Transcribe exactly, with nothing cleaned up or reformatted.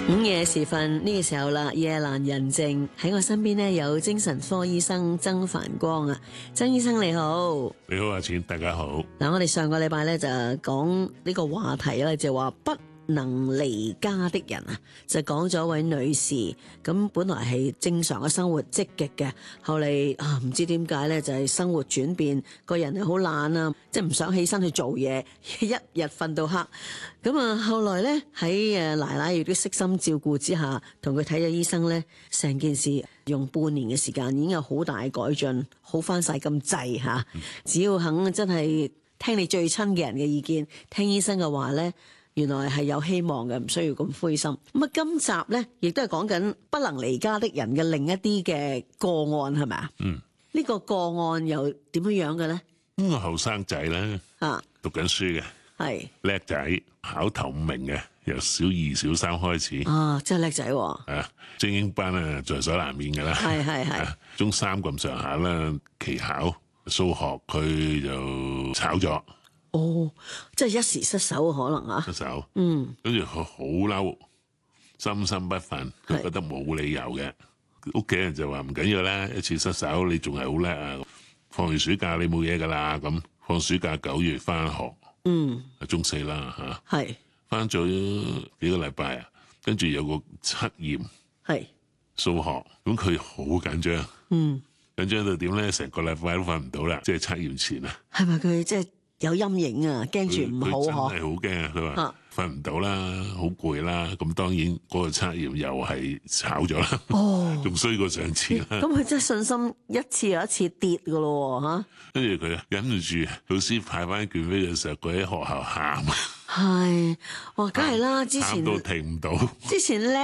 午夜時分呢個時候啦，夜闌人靜，喺我身邊呢有精神科醫生曾繁光啊，曾醫生你好。 你好，阿錢，大家好。 嗱，我哋上個禮拜咧就講呢個話題咧，就話不能離家的人啊，就講咗位女士，咁本來係正常嘅生活，積極嘅，後嚟啊唔知點解咧就係生活轉變，個人係好懶啊，即係唔想起身去做嘢，一日瞓到黑。咁啊，後來咧喺誒奶奶亦都悉心照顧之下，同佢睇咗醫生咧，成件事用半年嘅時間已經有好大嘅改進，好翻晒咁滯嚇。只要肯真係聽你最親嘅人嘅意見，聽醫生嘅話咧。原來係有希望嘅，唔需要咁灰心。咁啊，今集咧亦都係講緊不能離家的人嘅另一啲嘅個案，係咪啊？嗯。呢個個案又點樣樣嘅咧？ 呢個後生仔咧，啊，讀緊書嘅，係叻仔，考頭五名嘅，由小二、小三開始。啊，真係叻仔喎！啊，精英班啊，在所難免㗎啦。係係係。中三咁上下啦，期考數學佢就炒咗。 哦，即係一時失手可能啊！ 失手，嗯，跟住佢好嬲，心心不忿，佢覺得冇理由嘅。屋企人就話唔緊要啦，一次失手你仲係好叻啊！放完暑假你冇嘢噶啦，咁放暑假九月翻學，嗯，中四啦吓，係翻咗幾個禮拜啊，跟住有個測驗，係數學，咁佢好緊張，嗯，緊張到點咧？成個禮拜都瞓唔到啦，即係測驗前啊，係咪佢即係？有陰影啊，驚住唔好嗬，真係好驚啊！佢話瞓唔到啦，好攰啦，咁當然嗰個測驗又係炒咗啦，哦，仲衰過上次啦。咁佢真係信心一次又一次跌噶咯吓，跟住佢忍唔住，老師派翻卷俾佢嘅時候，佢喺學校喊，係，哇，梗係啦，之前喊到停唔到，之前叻。